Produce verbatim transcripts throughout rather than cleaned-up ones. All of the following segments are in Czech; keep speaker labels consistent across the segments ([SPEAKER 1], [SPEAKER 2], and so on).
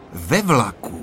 [SPEAKER 1] Ve vlaku.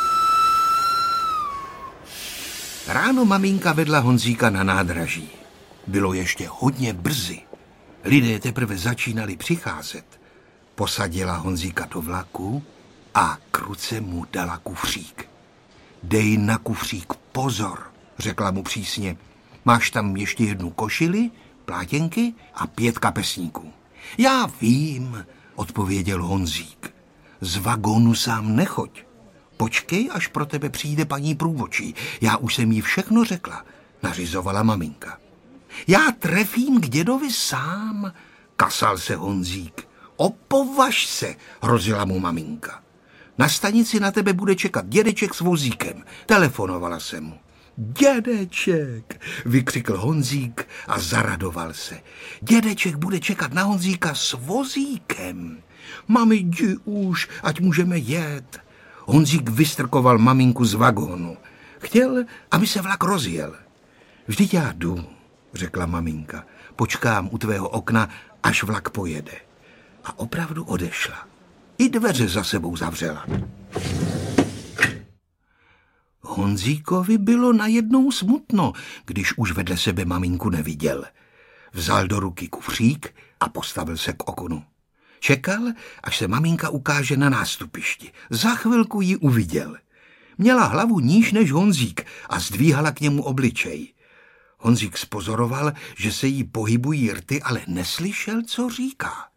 [SPEAKER 1] Ráno maminka vedla Honzíka na nádraží. Bylo ještě hodně brzy. Lidé teprve začínali přicházet. Posadila Honzíka do vlaku a k ruce mu dala kufřík. Dej na kufřík pozor, řekla mu přísně. Máš tam ještě jednu košili, plátěnky a pět kapesníků. Já vím, odpověděl Honzík. Z vagónu sám nechoď. Počkej, až pro tebe přijde paní průvodčí. Já už jsem jí všechno řekla, nařizovala maminka. Já trefím k dědovi sám, kasal se Honzík. Opovaž se, hrozila mu maminka. Na stanici na tebe bude čekat dědeček s vozíkem, telefonovala se mu. Dědeček, vykřikl Honzík a zaradoval se. Dědeček bude čekat na Honzíka s vozíkem. Mami, jdi už, ať můžeme jet. Honzík vystrkoval maminku z vagónu. Chtěl, aby se vlak rozjel. Vždyť já jdu, řekla maminka. Počkám u tvého okna, až vlak pojede. A opravdu odešla. I dveře za sebou zavřela. Honzíkovi bylo najednou smutno, když už vedle sebe maminku neviděl. Vzal do ruky kufřík a postavil se k oknu. Čekal, až se maminka ukáže na nástupišti. Za chvilku ji uviděl. Měla hlavu níž než Honzík a zdvíhala k němu obličej. Honzík spozoroval, že se jí pohybují rty, ale neslyšel, co říká.